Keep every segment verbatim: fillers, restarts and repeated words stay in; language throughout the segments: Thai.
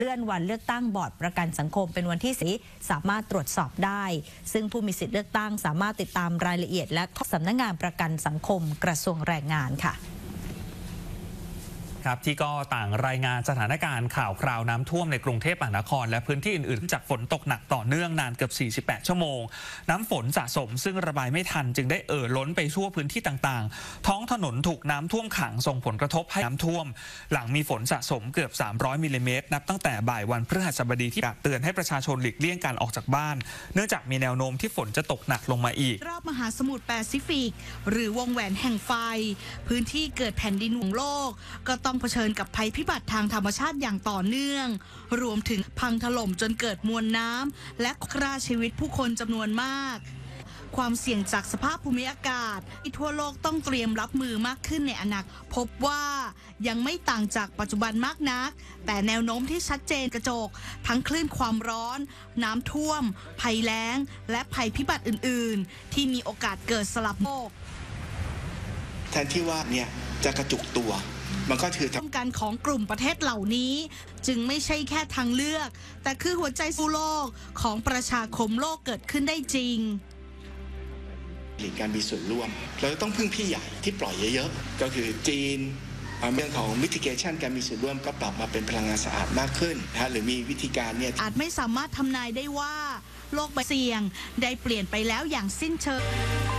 เลื่อนวันเลือกตั้งบอร์ดประกันสังคมเป็นวันที่สี่สามารถตรวจสอบได้ซึ่งผู้มีสิทธิ์เลือกตั้งสามารถติดตามรายละเอียดและสำนักงานประกันสังคมกระทรวงแรงงานค่ะครับที่ก็ต่างรายงานสถานการณ์ข่าวคราวน้ำท่วมในกรุงเทพมหานครและพื้นที่อื่นๆจากฝนตกหนักต่อเนื่องนานเกือบสี่สิบแปดชั่วโมงน้ำฝนสะสมซึ่งระบายไม่ทันจึงได้เอ่อล้นไปทั่วพื้นที่ต่างๆท้องถนนถูกน้ำท่วมขังส่งผลกระทบให้น้ำท่วมหลังมีฝนสะสมเกือบสามร้อยมิลลิเมตรนับตั้งแต่บ่ายวันพฤหัสบดีที่เตือนให้ประชาชนหลีกเลี่ยงการออกจากบ้านเนื่องจากมีแนวโน้มที่ฝนจะตกหนักลงมาอีกรอบมหาสมุทรแปซิฟิกหรือวงแหวนแห่งไฟพื้นที่เกิดแผ่นดินของโลกก็ต้องเผชิญกับภัยพิบัติทางธรรมชาติอย่างต่อเนื่องรวมถึงพังถล่มจนเกิดมวลน้ำและฆ่าชีวิตผู้คนจำนวนมากความเสี่ยงจากสภาพภูมิอากาศที่ทั่วโลกต้องเตรียมรับมือมากขึ้นในอนาคตพบว่ายังไม่ต่างจากปัจจุบันมากนักแต่แนวโน้มที่ชัดเจนกระจกทั้งคลื่นความร้อนน้ำท่วมภัยแล้งและภัยพิบัติอื่นๆที่มีโอกาสเกิดสลับโลกแทนที่ว่าเนี่ยจะกระจุกตัวมันก็ถือร่วมกันของกลุ่มประเทศเหล่านี้จึงไม่ใช่แค่ทางเลือกแต่คือหัวใจสู้โลกของประชาคมโลกเกิดขึ้นได้จริงหลีกการมีส่วนร่วมเราต้องพึ่งพี่ใหญ่ที่ปล่อยเยอะๆก็คือจีนเรื่องของ mitigation การมีส่วนร่วมก็ปรับมาเป็นพลังงานสะอาดมากขึ้นนะหรือมีวิธีการเนี่ยอาจไม่สามารถทำนายได้ว่าโลกใบเสี่ยงได้เปลี่ยนไปแล้วอย่างสิ้นเชิง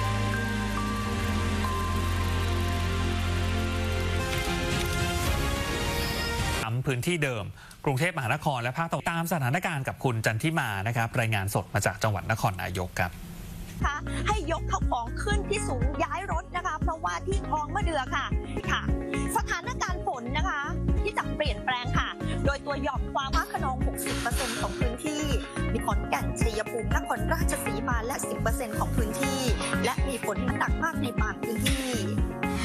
พื้นที่เดิมกรุงเทพมหานครและภาคตะวันออกตามสถานการณ์กับคุณจันทิมานะครับรายงานสดมาจากจังหวัดนครนายกครับให้ยกข้าวของขึ้นที่สูงย้ายรถนะคะเพราะว่าที่คลองมะเดื่อค่ะค่ะสถานการณ์ฝนนะคะที่จะเปลี่ยนแปลงค่ะโดยตัวหย่อมความฟ้าคะนอง หกสิบเปอร์เซ็นต์ ของพื้นที่มีขอนแก่นชัยภูมินครราชสีมาและ สิบเปอร์เซ็นต์ ของพื้นที่และมีฝนหนักมากในบางพื้น